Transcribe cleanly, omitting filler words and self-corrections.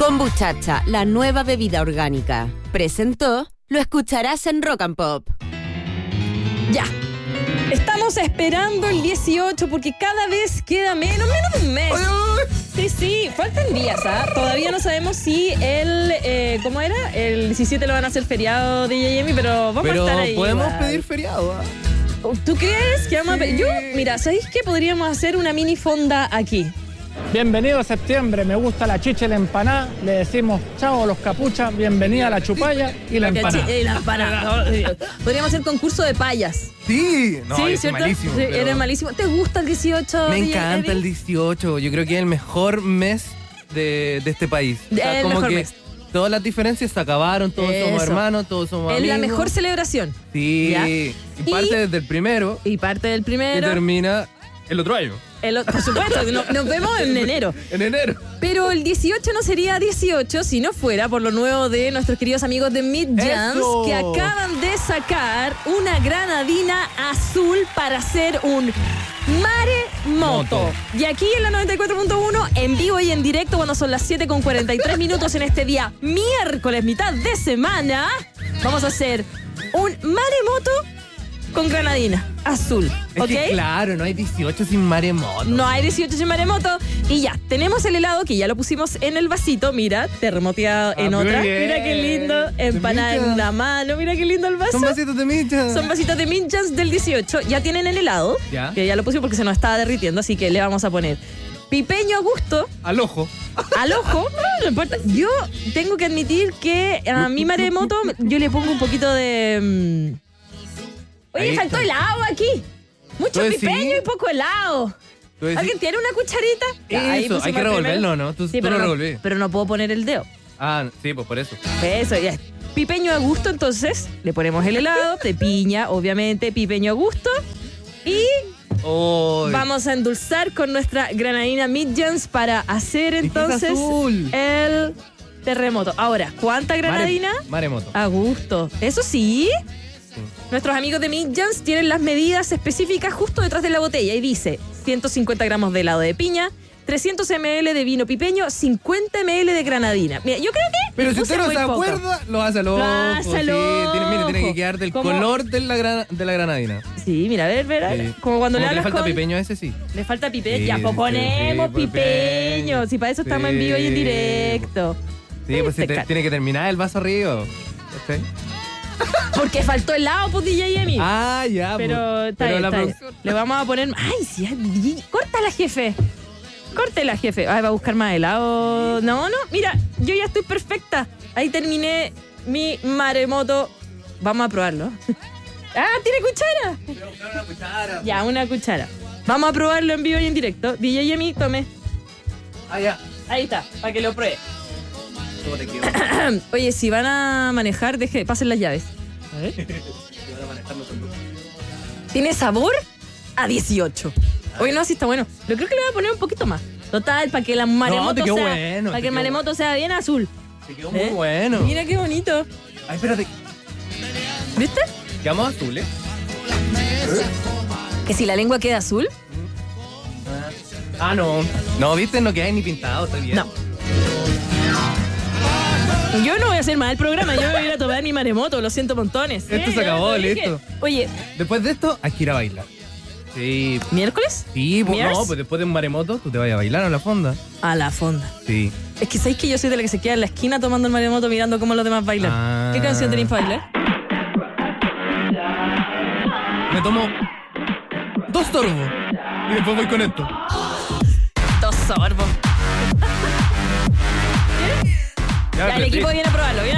Kombuchacha, la nueva bebida orgánica. Presentó, lo escucharás en Rock and Pop. Ya. Estamos esperando el 18 porque cada vez queda menos de un mes. Sí, faltan días, ¿ah? Todavía no sabemos si ¿cómo era? El 17 lo van a hacer feriado de Yemi, pero vamos a estar ahí. Pero podemos pedir feriado, ¿ah? ¿Tú crees que vamos a pedir? Yo, mira, ¿sabéis qué? Podríamos hacer una mini fonda aquí. Bienvenido a septiembre, me gusta la chicha y la empanada. Le decimos chao a los capuchas, bienvenida a la chupalla y la empanada. La empanada. Podríamos hacer concurso de payas. Sí, no, Sí, es ¿cierto? malísimo. Sí, pero eres malísimo. ¿Te gusta el 18? Me encanta Eddie? el 18. Yo creo que es el mejor mes de este país. O sea, El como mejor que mes. todas las diferencias se acabaron, todos somos Eso. hermanos, todos somos Es amigos. la mejor celebración. Sí, ¿Ya? y parte desde el primero Y parte del y primero. termina el otro año, Por supuesto, nos vemos en enero. en enero. Pero el 18 no sería 18 si no fuera por lo nuevo de nuestros queridos amigos de Midjans, ¡Eso! que acaban de sacar una granadina azul para hacer un maremoto. Moto. Y aquí en la 94.1, en vivo y en directo, cuando son las 7:43 minutos en este día, miércoles, mitad de semana, vamos a hacer un maremoto con granadina azul. Es ¿Ok? que claro, no hay 18 sin maremoto. No hay 18 sin maremoto. Y ya, tenemos el helado que ya lo pusimos en el vasito. Mira, terremoteado en muy otra. bien. Mira qué lindo. Empanada en la mano. Mira qué lindo el vaso. Son vasitos de micha. Son vasitos de Midjans del 18. Ya tienen el helado. Ya. Que ya lo pusimos porque se nos estaba derritiendo. Así que le vamos a poner pipeño a gusto. Al ojo. Al ojo, no importa. Yo tengo que admitir que a mi maremoto yo le pongo un poquito de... Oye, Ahí faltó está. helado aquí. Mucho ¿Tú decís? pipeño y poco helado. ¿Tú decís? ¿Alguien tiene una cucharita? Ahí Eso, pusimos hay que el revolverlo, primero. ¿no? Tú Sí, lo pero revolví. pero no puedo poner el dedo. Ah, sí, pues por eso. Eso, ya. Pipeño a gusto, entonces le ponemos el helado de piña, obviamente, pipeño a gusto. Y Oh, vamos a endulzar con nuestra granadina Midjans para hacer qué es entonces azul? el terremoto. Ahora, ¿cuánta granadina? Maremoto. A gusto. Eso sí. Nuestros amigos de Midjans tienen las medidas específicas justo detrás de la botella y dice 150 gramos de helado de piña, 300 ml de vino pipeño, 50 ml de granadina. Mira, yo creo que Pero si puse usted no muy se poco. acuerda, lo hace al ojo. Lo hace al sí. ojo. Tiene que quedar del Como- color de la granadina. Sí, mira, a ver, Sí. como cuando Como le que le hablas falta con... pipeño a ese, sí. Le falta pipeño. Sí, Ya, pues sí, ponemos sí, pipeño. Si para eso estamos en vivo y en Sí. directo. Sí, pues sí, tiene que terminar el vaso arriba. ¿Sí? Porque faltó helado, pues DJ Emi. Ah, ya. Pero pues. está Pero bien, la está bien. producción- Le vamos a poner... Ay, sí, córtala, jefe. Córtela, jefe. Ay, va a buscar más helado. No, mira, yo ya estoy perfecta. Ahí terminé mi maremoto. Vamos a probarlo. Ah, ¿tiene cuchara? Voy a buscar una cuchara. Ya, una cuchara. Vamos a probarlo en vivo y en directo. DJ Emi, tome. Ah, ya. Ahí está, para que lo pruebe. ¿Cómo te quedó? Oye, si van a manejar, pasen las llaves. Tiene sabor a 18. Oye, no, sí está bueno. Pero creo que le voy a poner un poquito más. Total, para que la maremoto te quedó sea, bueno, para te que el quedó maremoto sea bien azul. Te quedó muy bueno. Mira qué bonito. Ay, espérate. ¿Viste? Quedamos azules. Que si la lengua queda azul. Ah, no. No, viste, no queda ni pintado, está bien. No. Yo no voy a hacer más el programa, yo me voy a ir a tomar mi maremoto, lo siento montones. Esto se Ya acabó, lo dije. listo. Oye, Después de esto, hay que ir a bailar. Sí. ¿miércoles? Sí, pues, ¿Miers? no, pues después de un maremoto, tú te vas a bailar a la fonda. A la fonda. Sí. Es que sabéis que yo soy de la que se queda en la esquina tomando el maremoto mirando cómo los demás bailan. Ah. ¿Qué canción tenéis para bailar? Me tomo 2 sorbos. Y después voy con esto. 2 sorbos. Ya, Ya, el pero sí. equipo viene a probarlo.